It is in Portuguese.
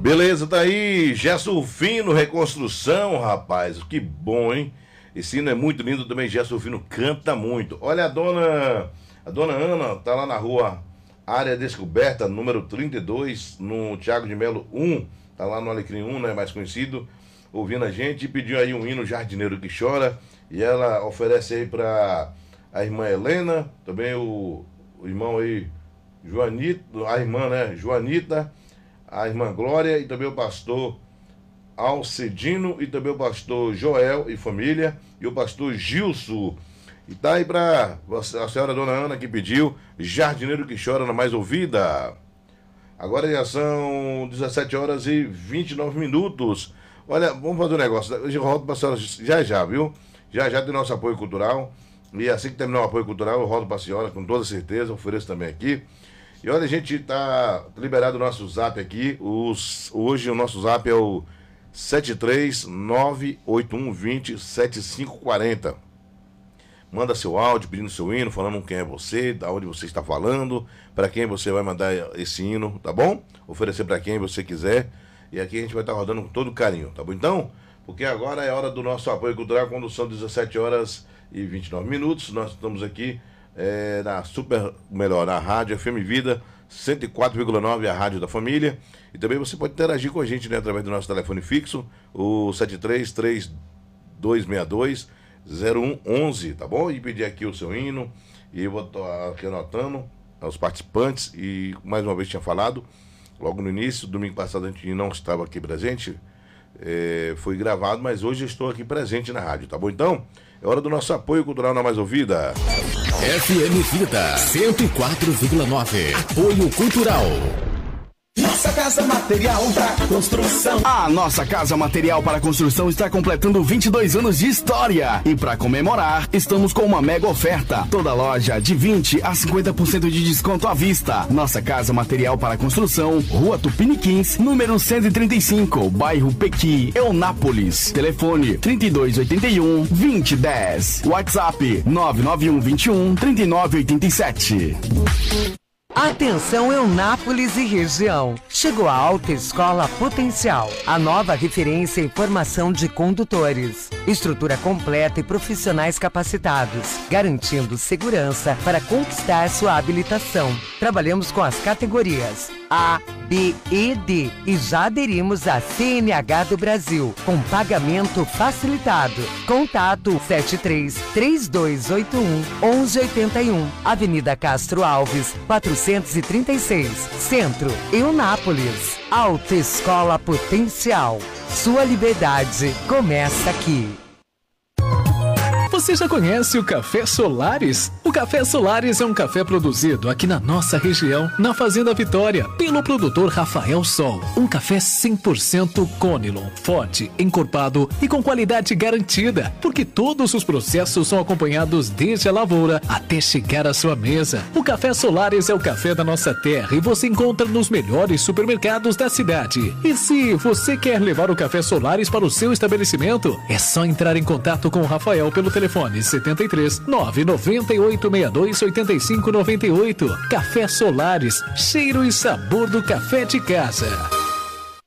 Beleza, tá aí, Gerson Fino, reconstrução, rapaz, que bom, hein? Esse hino é muito lindo também, Gerson Fino canta muito. Olha, a dona Ana tá lá na rua Área Descoberta, número 32, no Thiago de Melo 1, tá lá no Alecrim 1, né, mais conhecido, ouvindo a gente, e pediu aí um hino Jardineiro que Chora, e ela oferece aí pra a irmã Helena, também o irmão aí, Joanita, a irmã, né, Joanita, a irmã Glória e também o pastor Alcedino e também o pastor Joel e família e o pastor Gilson. E tá aí pra a senhora dona Ana que pediu Jardineiro que Chora na mais ouvida. Agora já são 17 horas e 29 minutos. Olha, vamos fazer um negócio. Eu rodo pra senhora já, viu? Já tem nosso apoio cultural. E assim que terminar o apoio cultural, eu rodo pra senhora com toda certeza, ofereço também aqui. E olha, a gente tá liberado o nosso zap aqui. Hoje o nosso zap é o 73981207540. Manda seu áudio pedindo seu hino, falando quem é você, da onde você está falando, para quem você vai mandar esse hino, tá bom? Oferecer para quem você quiser. E aqui a gente vai estar rodando com todo carinho, tá bom? Então, porque agora é hora do nosso apoio cultural, quando são 17 horas e 29 minutos. Nós estamos aqui na Rádio FM Vida 104,9, a rádio da família. E também você pode interagir com a gente, né, através do nosso telefone fixo, o 7332620111, tá bom? E pedir aqui o seu hino, e eu vou estar aqui anotando aos participantes. E mais uma vez tinha falado logo no início, domingo passado a gente não estava aqui presente, foi gravado, mas hoje eu estou aqui presente na rádio, tá bom? Então, é hora do nosso apoio cultural na mais ouvida. FM Vida 104,9. Apoio Cultural. Nossa Casa Material para Construção. A Nossa Casa Material para Construção está completando 22 anos de história. E para comemorar, estamos com uma mega oferta. Toda loja de 20% a 50% de desconto à vista. Nossa Casa Material para Construção, Rua Tupiniquins, número 135, bairro Pequi, Eunápolis. Telefone 3281-2010. WhatsApp 99121-3987. Atenção Eunápolis e região. Chegou a Autoescola Potencial, a nova referência em formação de condutores. Estrutura completa e profissionais capacitados, garantindo segurança para conquistar sua habilitação. Trabalhamos com as categorias A, B e D e já aderimos à CNH do Brasil, com pagamento facilitado. Contato 73-3281-1181, Avenida Castro Alves, 436, Centro, Eunápolis. Autoescola Potencial. Sua liberdade começa aqui. Você já conhece o Café Solares? O Café Solares é um café produzido aqui na nossa região, na Fazenda Vitória, pelo produtor Rafael Sol. Um café 100% Conilon, forte, encorpado e com qualidade garantida, porque todos os processos são acompanhados desde a lavoura até chegar à sua mesa. O Café Solares é o café da nossa terra e você encontra nos melhores supermercados da cidade. E se você quer levar o Café Solares para o seu estabelecimento, é só entrar em contato com o Rafael pelo telefone 73 998 62 85 98. Café Solares, cheiro e sabor do café de casa.